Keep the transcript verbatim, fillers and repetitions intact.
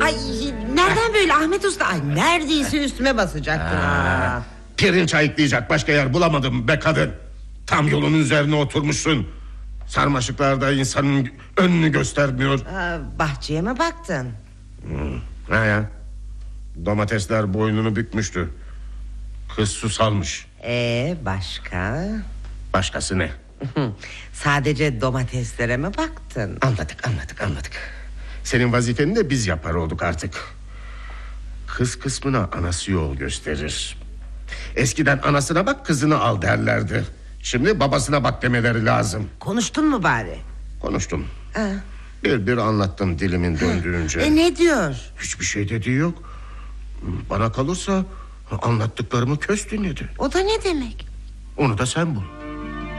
Ay nereden böyle Ahmet Usta? Ay neredeyse üstüme basacaktın. Ha. Pirinç ayıklayacak başka yer bulamadım be kadın. Tam yolun üzerine oturmuşsun. Sarmaşıklar da insanın önünü göstermiyor. Aa, bahçeye mi baktın? Hmm. Ha ya. Domatesler boynunu bükmüştü. Kız su salmış. Ee başka? Başkası ne? Sadece domateslere mi baktın? Anladık anladık anladık. Senin vazifeni de biz yapar olduk artık. Kız kısmına anası yol gösterir. Eskiden anasına bak kızını al derlerdi. Şimdi babasına bak demeleri lazım. Konuştun mu bari? Konuştum. Ha. Bir bir anlattım dilimin döndüğünce. E ne diyor? Hiçbir şey dediği yok. Bana kalırsa anlattıklarımı kös dinledi. O da ne demek? Onu da sen bul.